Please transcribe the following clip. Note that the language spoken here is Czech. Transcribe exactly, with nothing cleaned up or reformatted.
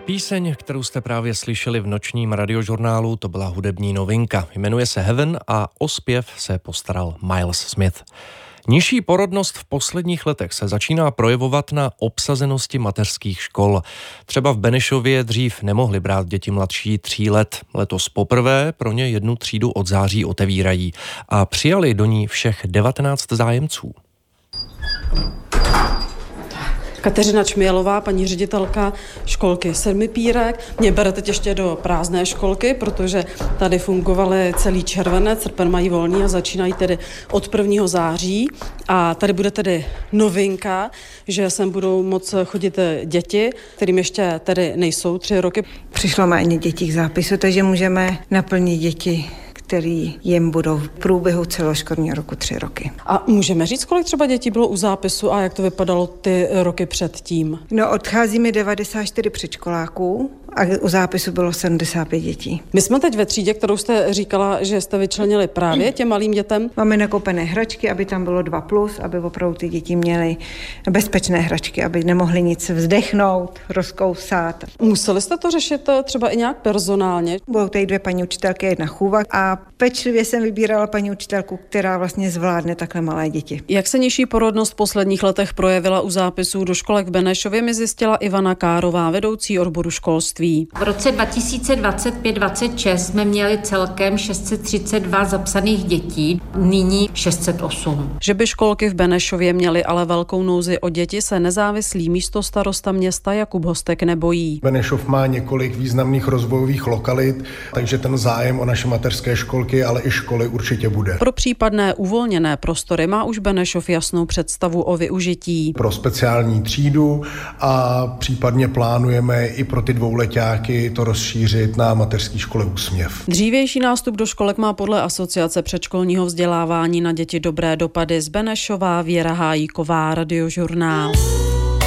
Píseň, kterou jste právě slyšeli v nočním radiožurnálu, to byla hudební novinka. Jmenuje se Heaven a o zpěv se postaral Miles Smith. Nižší porodnost v posledních letech se začíná projevovat na obsazenosti mateřských škol. Třeba v Benešově dřív nemohli brát děti mladší tří let. Letos poprvé pro ně jednu třídu od září otevírají a přijali do ní všech devatenáct zájemců. Kateřina Čmělová, paní ředitelka školky Sedmipírek, mě bere teď ještě do prázdné školky, protože tady fungovaly celý červenec, srpen mají volný a začínají tedy od prvního září. A tady bude tedy novinka, že sem budou moct chodit děti, kterým ještě tedy nejsou tři roky. Přišlo méně dětí k zápisu, takže můžeme naplnit děti, který jim budou v průběhu celoškolního roku tři roky. A můžeme říct, kolik třeba dětí bylo u zápisu a jak to vypadalo ty roky předtím? No, odcházíme devadesát čtyři předškoláků a u zápisu bylo sedmdesát pět dětí. My jsme teď ve třídě, kterou jste říkala, že jste vyčlenili právě těm malým dětem. Máme nakoupené hračky, aby tam bylo dva plus, aby opravdu ty děti měly bezpečné hračky, aby nemohly nic vzdechnout, rozkousat. Museli jste to řešit třeba i nějak personálně? Budou tady dvě paní učitelky, jedna chůva a pečlivě jsem vybírala paní učitelku, která vlastně zvládne takhle malé děti. Jak se nižší porodnost v posledních letech projevila u zápisů do školek v Benešově, mi zjistila Ivana Kárová, vedoucí odboru školství. V roce dva tisíce dvacet pět dvacet šest jsme měli celkem šest set třicet dva zapsaných dětí, nyní šest set osm. Že by školky v Benešově měly ale velkou nouzi o děti, se nezávislý místostarosta města Jakub Hostek nebojí. Benešov má několik významných rozvojových lokalit, takže ten zájem o naše mateřské školky, ale i školy určitě bude. Pro případné uvolněné prostory má už Benešov jasnou představu o využití. Pro speciální třídu a případně plánujeme i pro ty dvouletáky to rozšířit na mateřské škole Úsměv. Dřívější nástup do školek má podle Asociace předškolního vzdělávání na děti dobré dopady. Z Benešova Věra Hájíková, Radiožurnál.